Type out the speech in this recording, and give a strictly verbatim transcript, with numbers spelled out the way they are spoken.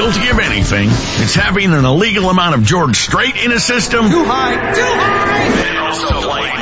guilty of anything, it's having an illegal amount of George Strait in a system. Too high, too high! And also playing